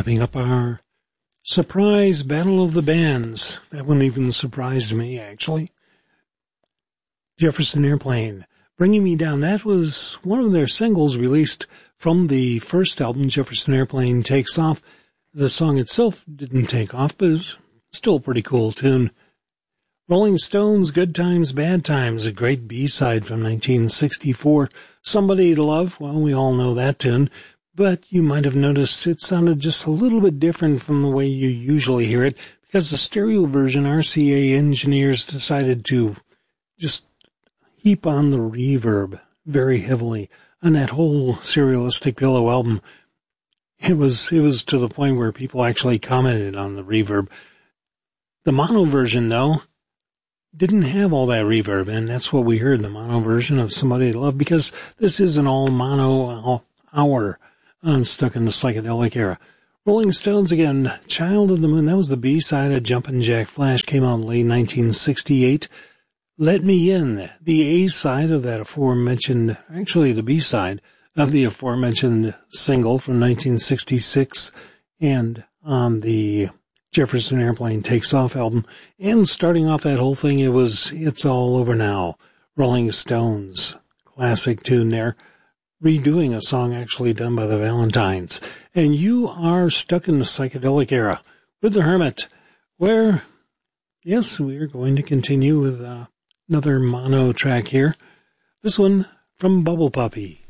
wrapping up our surprise Battle of the Bands. That one even surprised me, actually. Jefferson Airplane, Bringing Me Down. That was one of their singles released from the first album, Jefferson Airplane Takes Off. The song itself didn't take off, but it's still a pretty cool tune. Rolling Stones, Good Times, Bad Times, a great B-side from 1964. Somebody to Love, well, we all know that tune, but you might have noticed it sounded just a little bit different from the way you usually hear it, because the stereo version, RCA engineers decided to just heap on the reverb very heavily on that whole Serialistic Pillow album. It was to the point where people actually commented on the reverb. The mono version, though, didn't have all that reverb, and that's what we heard, the mono version of Somebody to Love, because this is an all-mono hour on Stuck in the Psychedelic Era. Rolling Stones again, Child of the Moon, that was the B-side of Jumpin' Jack Flash, came out in late 1968. Let Me In, the A-side of that aforementioned, actually the B-side of the aforementioned single from 1966, and on the Jefferson Airplane Takes Off album. And starting off that whole thing, it was It's All Over Now, Rolling Stones, classic tune there, redoing a song actually done by the Valentines. And you are stuck in the psychedelic era with The Hermit, where, yes, we are going to continue with another mono track here. This one from Bubble Puppy.